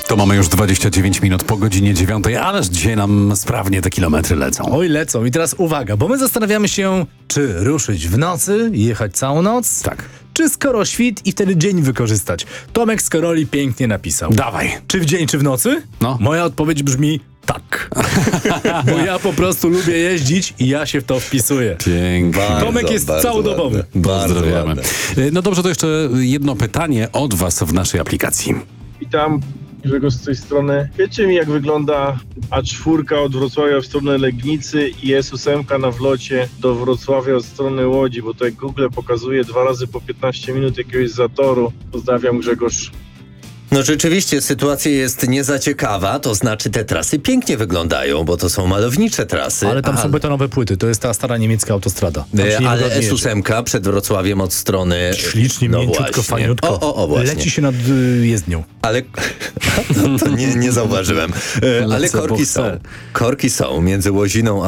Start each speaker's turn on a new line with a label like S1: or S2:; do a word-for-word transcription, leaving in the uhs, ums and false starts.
S1: To mamy już dwadzieścia dziewięć minut po godzinie dziewiątej, ależ dzisiaj nam sprawnie te kilometry lecą.
S2: Oj, lecą. I teraz uwaga, bo my zastanawiamy się, czy ruszyć w nocy, jechać całą noc,
S1: Tak.
S2: czy skoro świt i wtedy dzień wykorzystać. Tomek z Karoli pięknie napisał.
S1: Dawaj.
S2: Czy w dzień, czy w nocy?
S1: No.
S2: Moja odpowiedź brzmi tak. Bo ja po prostu lubię jeździć i ja się w to wpisuję.
S1: Pięknie.
S3: Bardzo,
S2: Tomek jest
S3: bardzo
S2: całodobowy.
S3: ładne. Bardzo
S1: Pozdrawiamy.
S3: ładne.
S1: No dobrze, to jeszcze jedno pytanie od was w naszej aplikacji.
S4: Witam, Grzegorz z tej strony. Wiecie mi, jak wygląda A cztery od Wrocławia w stronę Legnicy i S osiem na wlocie do Wrocławia od strony Łodzi, bo tutaj Google pokazuje dwa razy po piętnaście minut jakiegoś zatoru. Pozdrawiam, Grzegorz.
S3: No rzeczywiście sytuacja jest niezaciekawa, to znaczy te trasy pięknie wyglądają, bo to są malownicze trasy.
S2: Ale tam są betonowe płyty, to jest ta stara niemiecka autostrada. Tam się
S3: E, Ale
S2: niewygodnie
S3: S
S2: jedzie.
S3: osiem przed Wrocławiem od strony...
S2: Ślicznie,
S3: no
S2: mięciutko,
S3: właśnie.
S2: fajniutko.
S3: O, o, o, właśnie.
S2: Leci się nad y, jezdnią.
S3: Ale to, to nie, nie zauważyłem. E, Ale
S1: Lecę, bo
S3: korki
S1: chcę.
S3: są. Korki są między Łoziną a